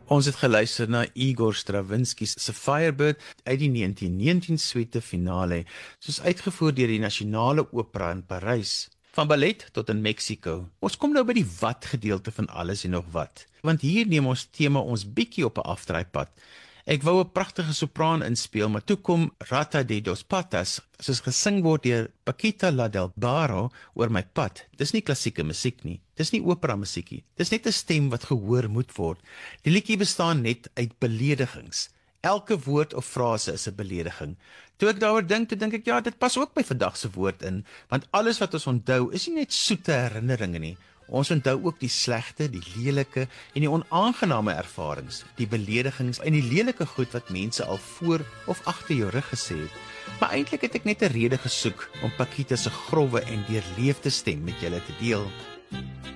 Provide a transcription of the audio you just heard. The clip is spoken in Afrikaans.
Ons het geluister na Igor Stravinsky se Firebird uit die 1919 suite finale, soos uitgevoer deur die Nasionale Opera in Parys. Van ballet tot in Mexico. Ons kom nou by die wat gedeelte van alles en nog wat, want hier neem ons tema ons bietjie op 'n afdraaipad. Ek wou 'n pragtige sopraan inspeel, maar toe kom Rata de dos Patas, soos gesing word deur Paquita La del Barro oor my pad. Dis nie klassieke musiek nie. Dis nie opera musiekie. Dis net 'n stem wat gehoor moet word. Die liedjie bestaan net uit beledigings. Elke woord of frase is 'n belediging. Toe ek daaroor dink, toe dink ek ja, dit pas ook by vandag se woord in, want alles wat ons onthou is nie net soete herinneringe nie. Ons onthou ook die slegte, die lelike en die onaangename ervarings, die beledigings en die lelike goed wat mense al voor of agter jou rug gesê het. Maar eintlik het ek net 'n rede gesoek om Paquita se grouwe en deurleefde stem met julle te deel.